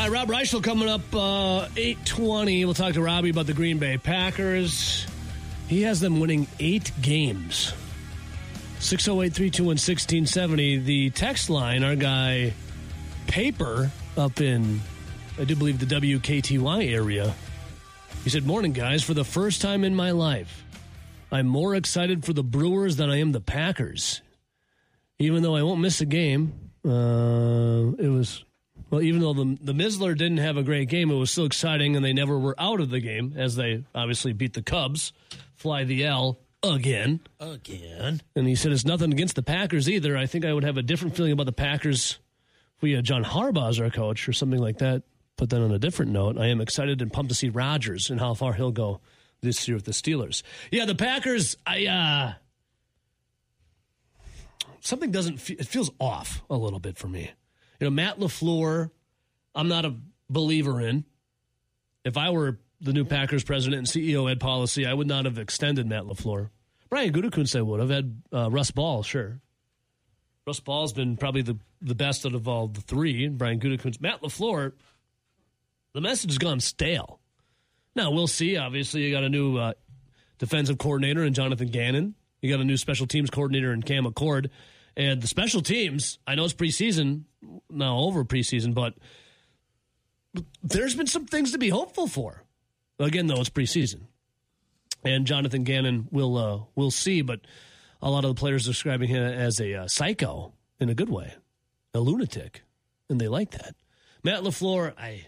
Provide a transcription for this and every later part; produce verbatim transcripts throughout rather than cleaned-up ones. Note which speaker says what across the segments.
Speaker 1: All right, Rob Reichel coming up uh, eight twenty. We'll talk to Robbie about the Green Bay Packers. He has them winning eight games. six oh eight, three two one, one six seven oh. The text line, our guy Paper up in, I do believe, the W K T Y area. He said, morning, guys. For the first time in my life, I'm more excited for the Brewers than I am the Packers. Even though I won't miss a game, uh, it was... Well, even though the the Mizler didn't have a great game, it was still exciting, and they never were out of the game, as they obviously beat the Cubs, fly the L again.
Speaker 2: Again.
Speaker 1: And he said it's nothing against the Packers either. I think I would have a different feeling about the Packers if we had John Harbaugh as our coach or something like that. But then on a different note, I am excited and pumped to see Rodgers and how far he'll go this year with the Steelers. Yeah, the Packers, I uh, something doesn't fe- it feels off a little bit for me. You know, Matt LaFleur, I'm not a believer in. If I were the new Packers president and C E O Ed Policy, I would not have extended Matt LaFleur. Brian Gutekunst, I would have had uh, Russ Ball, sure. Russ Ball's been probably the, the best out of all the three. Brian Gutekunst, Matt LaFleur, the message has gone stale. Now, we'll see. Obviously, you got a new uh, defensive coordinator in Jonathan Gannon. You got a new special teams coordinator in Cam McCord. And the special teams, I know it's preseason, now over preseason, but there's been some things to be hopeful for. Again, though, it's preseason. And Jonathan Gannon will uh, will see, but a lot of the players are describing him as a uh, psycho in a good way, a lunatic, and they like that. Matt LaFleur, I,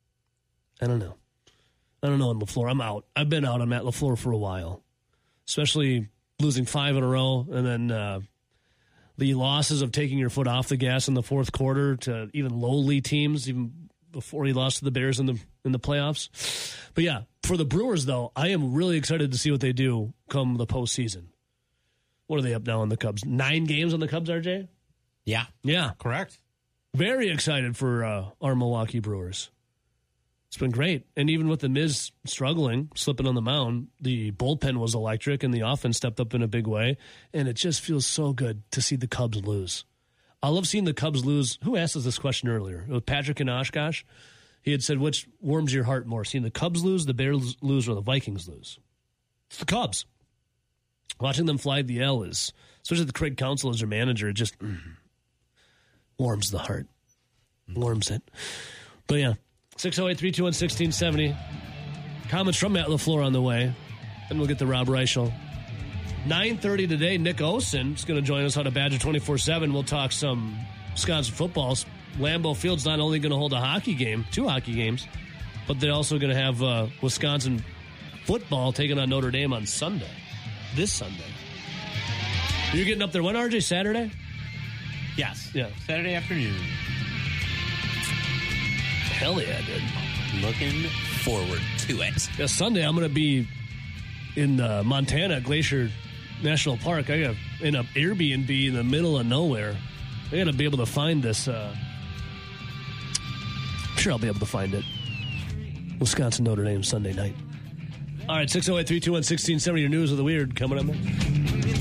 Speaker 1: I don't know. I don't know on LaFleur. I'm out. I've been out on Matt LaFleur for a while, especially losing five in a row and then uh, the losses of taking your foot off the gas in the fourth quarter to even lowly teams, even before he lost to the Bears in the in the playoffs. But yeah, for the Brewers, though, I am really excited to see what they do come the postseason. What are they up now on the Cubs? Nine games on the Cubs, R J?
Speaker 2: Yeah.
Speaker 1: Yeah.
Speaker 2: Correct.
Speaker 1: Very excited for uh, our Milwaukee Brewers. It's been great. And even with the Miz struggling, slipping on the mound, the bullpen was electric and the offense stepped up in a big way. And it just feels so good to see the Cubs lose. I love seeing the Cubs lose. Who asked us this question earlier? It was Patrick in Oshkosh. He had said, which warms your heart more, seeing the Cubs lose, the Bears lose, or the Vikings lose? It's the Cubs. Watching them fly the L is, especially the Craig Counsell as their manager, it just mm, warms the heart. Warms it. But yeah. six oh eight, three two one, one six seven oh. Comments from Matt LaFleur on the way. Then we'll get to Rob Reichel. nine thirty today, Nick Osen is going to join us on a Badger twenty-four seven. We'll talk some Wisconsin footballs. Lambeau Field's not only going to hold a hockey game, two hockey games, but they're also going to have uh, Wisconsin football taking on Notre Dame on Sunday. This Sunday. You're getting up there when, R J? Saturday?
Speaker 2: Yes.
Speaker 1: Yeah.
Speaker 2: Saturday afternoon.
Speaker 1: Hell yeah, dude.
Speaker 2: Looking forward to it.
Speaker 1: Yeah, Sunday I'm going to be in uh, Montana, Glacier National Park. I got in an Airbnb in the middle of nowhere. I got to be able to find this. Uh, I'm sure I'll be able to find it. Wisconsin Notre Dame Sunday night. All right, six oh eight, three two one, one six seven oh. Your news of the weird coming up next.